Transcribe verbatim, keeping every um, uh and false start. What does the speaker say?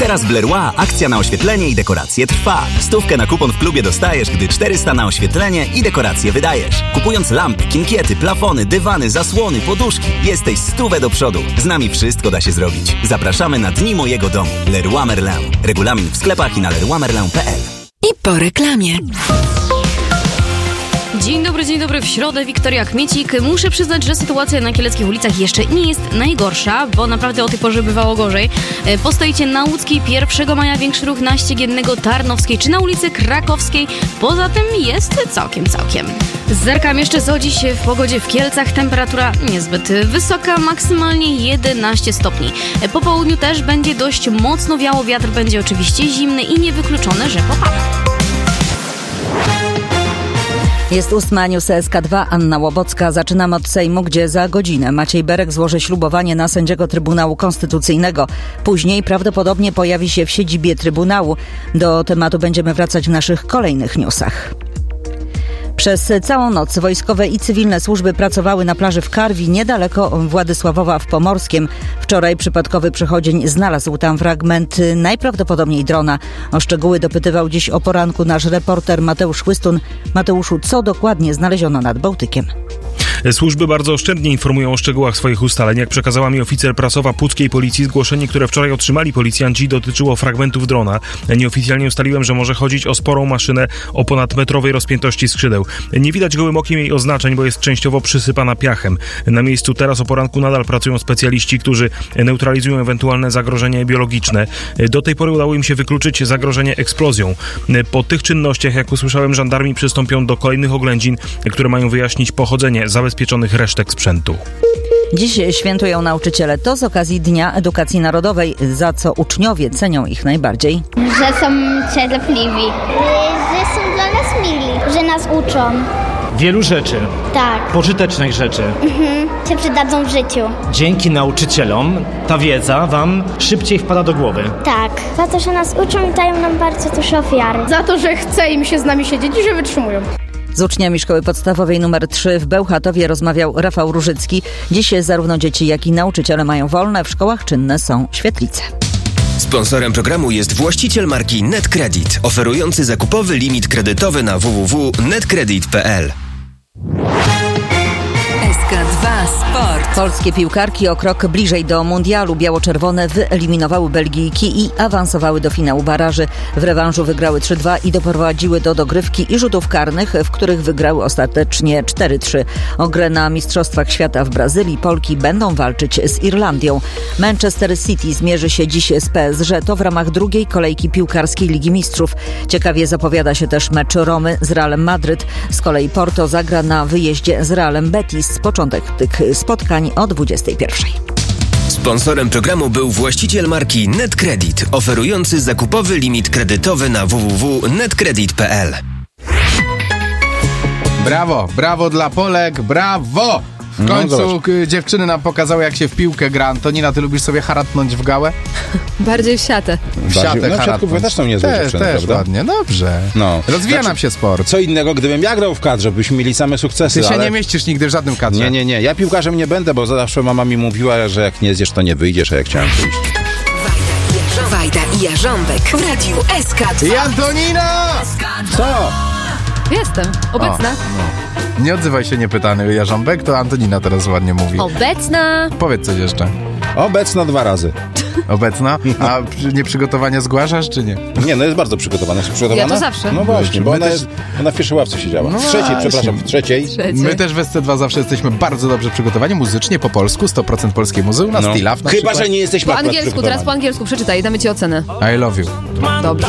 Teraz w Leroy akcja na oświetlenie i dekoracje trwa. Stówkę na kupon w klubie dostajesz, gdy czterysta na oświetlenie i dekoracje wydajesz. Kupując lampy, kinkiety, plafony, dywany, zasłony, poduszki, jesteś stówę do przodu. Z nami wszystko da się zrobić. Zapraszamy na Dni Mojego Domu. Leroy Merlin. Regulamin w sklepach i na leroy merlin kropka p l. I po reklamie. Dzień dobry, dzień dobry. W środę Wiktoria Kmiecik. Muszę przyznać, że sytuacja na kieleckich ulicach jeszcze nie jest najgorsza, bo naprawdę o tej porze bywało gorzej. Po Stoicie na Łódzkiej pierwszego maja większy ruch na Ściegiennego Tarnowskiej czy na ulicy Krakowskiej. Poza tym jest całkiem, całkiem. Zerkam jeszcze co dziś w pogodzie w Kielcach. Temperatura niezbyt wysoka, maksymalnie jedenaście stopni. Po południu też będzie dość mocno wiało, wiatr będzie oczywiście zimny i niewykluczone, że popada. Jest ósma, news S K dwa, Anna Łobocka. Zaczynamy od Sejmu, gdzie za godzinę Maciej Berek złoży ślubowanie na sędziego Trybunału Konstytucyjnego. Później prawdopodobnie pojawi się w siedzibie Trybunału. Do tematu będziemy wracać w naszych kolejnych newsach. Przez całą noc wojskowe i cywilne służby pracowały na plaży w Karwi, niedaleko Władysławowa w Pomorskiem. Wczoraj przypadkowy przechodzień znalazł tam fragment najprawdopodobniej drona. O szczegóły dopytywał dziś o poranku nasz reporter Mateusz Chłystun. Mateuszu, co dokładnie znaleziono nad Bałtykiem? Służby bardzo oszczędnie informują o szczegółach swoich ustaleń. Jak przekazała mi oficer prasowa puckiej policji, zgłoszenie, które wczoraj otrzymali policjanci, dotyczyło fragmentów drona. Nieoficjalnie ustaliłem, że może chodzić o sporą maszynę o ponadmetrowej rozpiętości skrzydeł. Nie widać gołym okiem jej oznaczeń, bo jest częściowo przysypana piachem. Na miejscu teraz o poranku nadal pracują specjaliści, którzy neutralizują ewentualne zagrożenie biologiczne. Do tej pory udało im się wykluczyć zagrożenie eksplozją. Po tych czynnościach, jak usłyszałem, żandarmi przystąpią do kolejnych oględzin, które mają wyjaśnić pochodzenie zabezpieczonych resztek sprzętu. Dziś świętują nauczyciele. To z okazji Dnia Edukacji Narodowej, za co uczniowie cenią ich najbardziej. Że są cierpliwi, że są dla nas mili, że nas uczą. Wielu rzeczy. Tak. Pożytecznych rzeczy. Mhm. Się przydadzą w życiu. Dzięki nauczycielom ta wiedza wam szybciej wpada do głowy. Tak. Za to, że nas uczą i dają nam bardzo dużo ofiary. Za to, że chce im się z nami siedzieć i że wytrzymują. Z uczniami szkoły podstawowej numer trzy w Bełchatowie rozmawiał Rafał Różycki. Dziś zarówno dzieci, jak i nauczyciele mają wolne. W szkołach czynne są świetlice. Sponsorem programu jest właściciel marki NetCredit, oferujący zakupowy limit kredytowy na w w w kropka netcredit kropka p l. S K dwa Sport. Polskie piłkarki o krok bliżej do mundialu. Biało-czerwone wyeliminowały Belgijki i awansowały do finału baraży. W rewanżu wygrały trzy dwa i doprowadziły do dogrywki i rzutów karnych, w których wygrały ostatecznie cztery trzy. O grę na Mistrzostwach Świata w Brazylii Polki będą walczyć z Irlandią. Manchester City zmierzy się dziś z P S G. To w ramach drugiej kolejki piłkarskiej Ligi Mistrzów. Ciekawie zapowiada się też mecz Romy z Realem Madryt. Z kolei Porto zagra na wyjeździe z Realem Betis. Początek tych spotkań o dwudziestej pierwszej. Sponsorem programu był właściciel marki NetCredit, oferujący zakupowy limit kredytowy na w w w kropka netcredit kropka p l. Brawo, brawo dla Polek, brawo! W końcu no, dziewczyny nam pokazały, jak się w piłkę gra. Antonina, ty lubisz sobie haratnąć w gałę? Bardziej w siatę. W siatę no, haratnąć. też są niezłe też, dziewczyny, też prawda? Ładnie, dobrze. No. Rozwija znaczy, nam się sport. Co innego, gdybym ja grał w kadrze, byśmy mieli same sukcesy. Ty się ale... nie mieścisz nigdy w żadnym kadrze. Nie, nie, nie. Ja piłkarzem nie będę, bo zawsze mama mi mówiła, że jak nie zjesz, to nie wyjdziesz, a ja chciałem wyjść. Wajda i Jarząbek w radiu S K dwa. I Antonina! Co? Jestem. Obecna. O, no. Nie odzywaj się niepytany, Jarząbek, to Antonina teraz ładnie mówi. Obecna. Powiedz coś jeszcze. Obecna dwa razy. Obecna? A nieprzygotowanie zgłaszasz, czy nie? Nie, no jest bardzo przygotowana. Jest przygotowana? Ja to zawsze. No właśnie, bo My ona, też... jest, ona w pierwszej ławce siedziała. No w trzeciej, właśnie. przepraszam, w trzeciej. Trzeciej. My też w S C dwa zawsze jesteśmy bardzo dobrze przygotowani, muzycznie, po polsku, sto procent polskiej muzy, u nas no. Stilaw na Chyba, przykład. że nie jesteśmy Po angielsku, teraz po angielsku przeczytaj, damy ci ocenę. I love you. Dobrze.